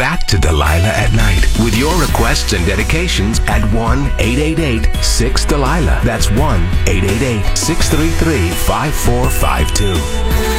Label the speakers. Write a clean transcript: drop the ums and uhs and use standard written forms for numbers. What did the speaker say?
Speaker 1: back to Delilah at Night with your requests and dedications at 1-888-6-DELILAH. That's 1-888-633-5452.